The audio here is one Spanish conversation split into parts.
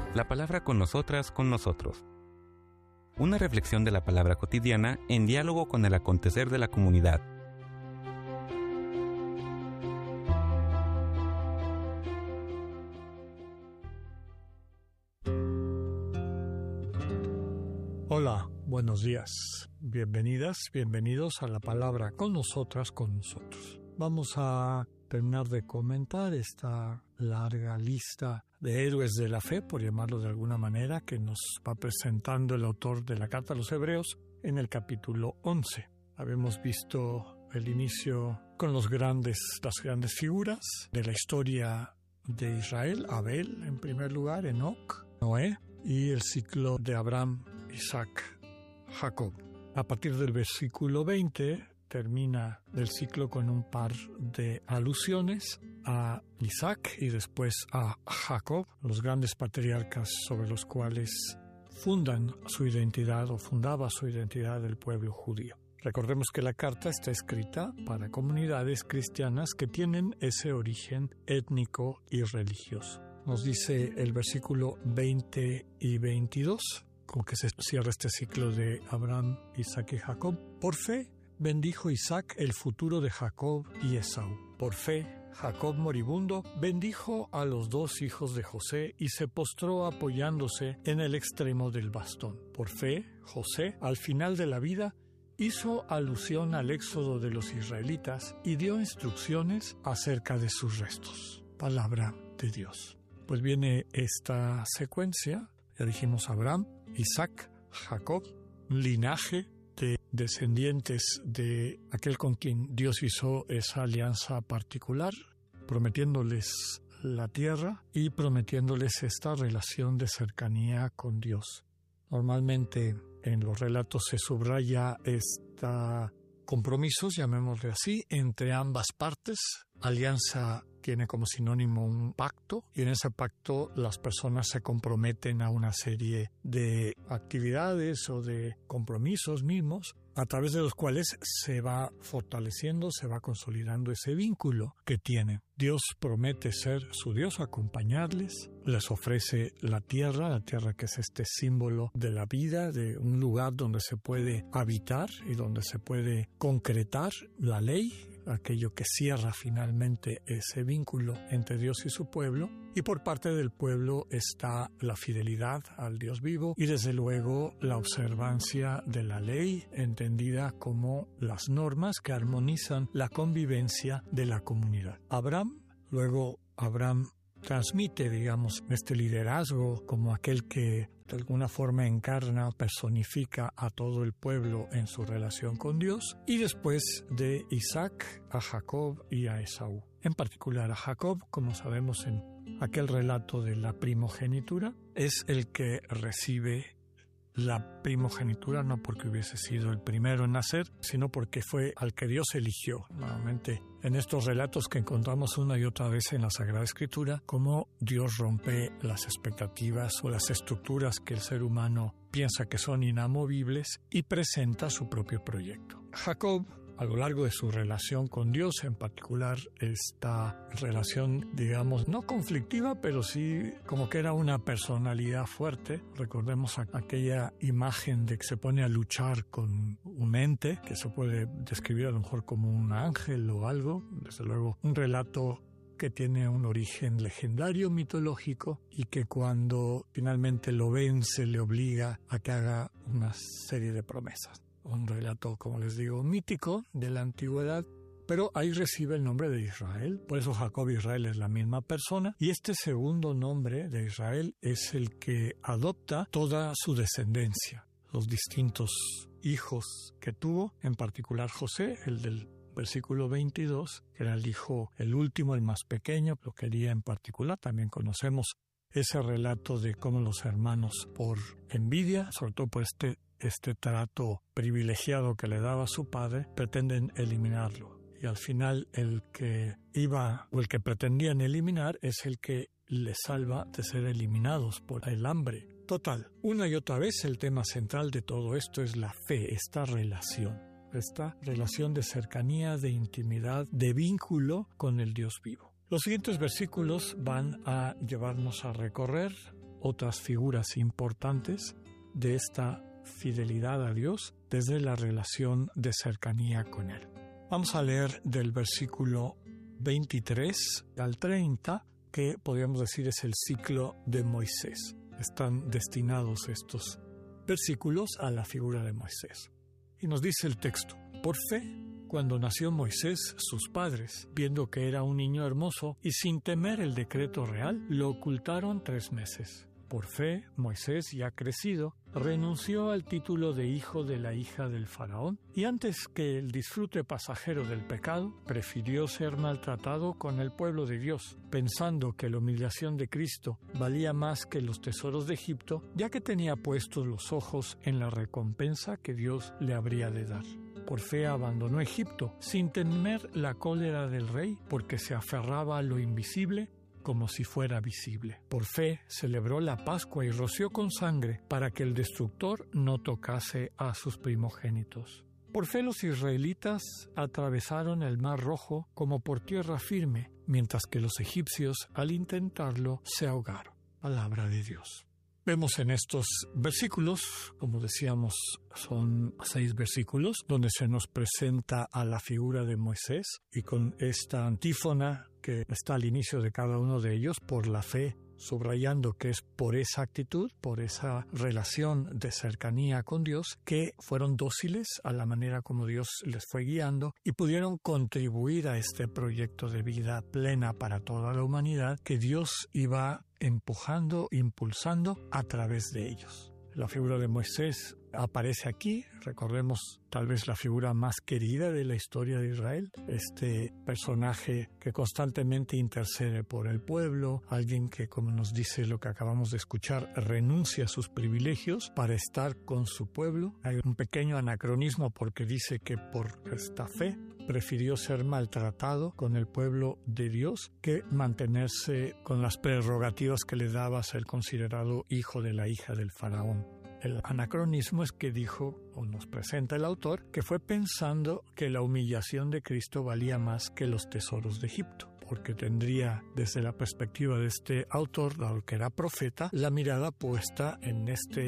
La palabra con nosotras, con nosotros. Una reflexión de la palabra cotidiana en diálogo con el acontecer de la comunidad. Hola, buenos días. Bienvenidas, bienvenidos a la palabra con nosotras, con nosotros. Vamos a terminar de comentar esta larga lista de héroes de la fe, por llamarlo de alguna manera, que nos va presentando el autor de la Carta a los Hebreos en el capítulo 11. Habíamos visto el inicio con las grandes figuras de la historia de Israel: Abel en primer lugar, Enoc, Noé, y el ciclo de Abraham, Isaac, Jacob. A partir del versículo 20 termina el ciclo con un par de alusiones a Isaac y después a Jacob, los grandes patriarcas sobre los cuales fundaba su identidad el pueblo judío. Recordemos que la carta está escrita para comunidades cristianas que tienen ese origen étnico y religioso. Nos dice el versículo 20 y 22, con que se cierra este ciclo de Abraham, Isaac y Jacob. Por fe bendijo Isaac el futuro de Jacob y Esaú. Por fe, Jacob moribundo bendijo a los dos hijos de José y se postró apoyándose en el extremo del bastón. Por fe, José, al final de la vida, hizo alusión al éxodo de los israelitas y dio instrucciones acerca de sus restos. Palabra de Dios. Pues viene esta secuencia, ya dijimos Abraham, Isaac, Jacob, un linaje de descendientes de aquel con quien Dios hizo esa alianza particular, prometiéndoles la tierra y prometiéndoles esta relación de cercanía con Dios. Normalmente en los relatos se subraya compromisos, llamémosle así, entre ambas partes. Alianza tiene como sinónimo un pacto, y en ese pacto las personas se comprometen a una serie de actividades o de compromisos mismos, a través de los cuales se va fortaleciendo, se va consolidando ese vínculo que tiene. Dios promete ser su Dios, acompañarles, les ofrece la tierra que es este símbolo de la vida, de un lugar donde se puede habitar y donde se puede concretar la ley, aquello que cierra finalmente ese vínculo entre Dios y su pueblo. Y por parte del pueblo está la fidelidad al Dios vivo y desde luego la observancia de la ley, entendida como las normas que armonizan la convivencia de la comunidad. Luego Abraham transmite, este liderazgo como aquel que de alguna forma encarna, personifica a todo el pueblo en su relación con Dios, y después de Isaac a Jacob y a Esaú. En particular a Jacob, como sabemos en aquel relato de la primogenitura, es el que recibe la primogenitura no porque hubiese sido el primero en nacer, sino porque fue al que Dios eligió. Nuevamente, en estos relatos que encontramos una y otra vez en la Sagrada Escritura, cómo Dios rompe las expectativas o las estructuras que el ser humano piensa que son inamovibles y presenta su propio proyecto. Jacob, a lo largo de su relación con Dios, en particular esta relación, no conflictiva, pero sí como que era una personalidad fuerte. Recordemos aquella imagen de que se pone a luchar con un ente, que se puede describir a lo mejor como un ángel o algo. Desde luego, un relato que tiene un origen legendario, mitológico, y que cuando finalmente lo vence le obliga a que haga una serie de promesas. Un relato, como les digo, mítico de la antigüedad, pero ahí recibe el nombre de Israel. Por eso Jacob y Israel es la misma persona, y este segundo nombre de Israel es el que adopta toda su descendencia, los distintos hijos que tuvo, en particular José, el del versículo 22, que era el hijo, el último, el más pequeño, lo quería en particular. También conocemos ese relato de cómo los hermanos, por envidia, sobre todo por este trato privilegiado que le daba su padre, pretenden eliminarlo. Y al final el que pretendían eliminar es el que les salva de ser eliminados por el hambre. Total, una y otra vez el tema central de todo esto es la fe, esta relación de cercanía, de intimidad, de vínculo con el Dios vivo. Los siguientes versículos van a llevarnos a recorrer otras figuras importantes de esta fidelidad a Dios desde la relación de cercanía con Él. Vamos a leer del versículo 23 al 30, que podríamos decir es el ciclo de Moisés. Están destinados estos versículos a la figura de Moisés. Y nos dice el texto: por fe, cuando nació Moisés, sus padres, viendo que era un niño hermoso y sin temer el decreto real, lo ocultaron 3 meses. Por fe, Moisés, ya crecido, renunció al título de hijo de la hija del faraón y antes que el disfrute pasajero del pecado, prefirió ser maltratado con el pueblo de Dios, pensando que la humillación de Cristo valía más que los tesoros de Egipto, ya que tenía puestos los ojos en la recompensa que Dios le habría de dar. Por fe abandonó Egipto, sin temer la cólera del rey, porque se aferraba a lo invisible como si fuera visible. Por fe celebró la Pascua y roció con sangre para que el destructor no tocase a sus primogénitos. Por fe los israelitas atravesaron el Mar Rojo como por tierra firme, mientras que los egipcios, al intentarlo, se ahogaron. Palabra de Dios. Vemos en estos versículos, como decíamos, son 6 versículos, donde se nos presenta a la figura de Moisés y con esta antífona que está al inicio de cada uno de ellos, por la fe, subrayando que es por esa actitud, por esa relación de cercanía con Dios, que fueron dóciles a la manera como Dios les fue guiando y pudieron contribuir a este proyecto de vida plena para toda la humanidad que Dios iba empujando, impulsando a través de ellos. La figura de Moisés aparece aquí, recordemos tal vez la figura más querida de la historia de Israel, este personaje que constantemente intercede por el pueblo, alguien que, como nos dice lo que acabamos de escuchar, renuncia a sus privilegios para estar con su pueblo. Hay un pequeño anacronismo porque dice que por esta fe prefirió ser maltratado con el pueblo de Dios que mantenerse con las prerrogativas que le daba ser considerado hijo de la hija del faraón. El anacronismo es que dijo, o nos presenta el autor, que fue pensando que la humillación de Cristo valía más que los tesoros de Egipto, porque tendría, desde la perspectiva de este autor, dado que era profeta, la mirada puesta en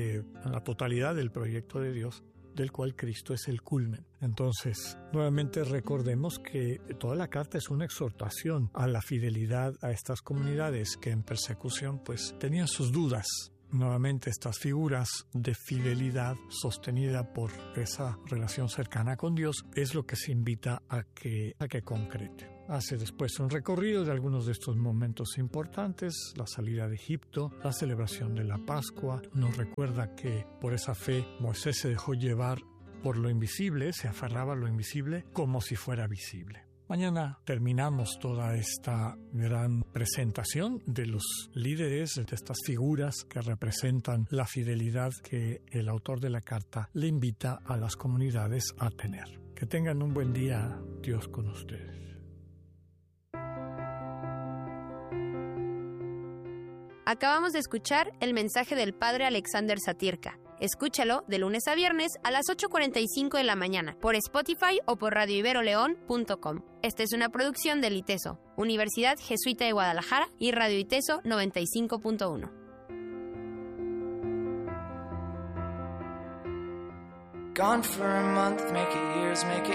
la totalidad del proyecto de Dios, del cual Cristo es el culmen. Entonces, nuevamente recordemos que toda la carta es una exhortación a la fidelidad a estas comunidades que en persecución pues tenían sus dudas. Nuevamente estas figuras de fidelidad sostenida por esa relación cercana con Dios es lo que se invita a que concrete. Hace después un recorrido de algunos de estos momentos importantes, la salida de Egipto, la celebración de la Pascua. Nos recuerda que por esa fe Moisés se dejó llevar por lo invisible, se aferraba a lo invisible como si fuera visible. Mañana terminamos toda esta gran presentación de los líderes, de estas figuras que representan la fidelidad que el autor de la carta le invita a las comunidades a tener. Que tengan un buen día, Dios con ustedes. Acabamos de escuchar el mensaje del Padre Alexander Satirka. Escúchalo de lunes a viernes a las 8:45 de la mañana por Spotify o por radioiberoleón.com. Esta es una producción del ITESO, Universidad Jesuita de Guadalajara y Radio ITESO 95.1. Gone for a month, make it years, make it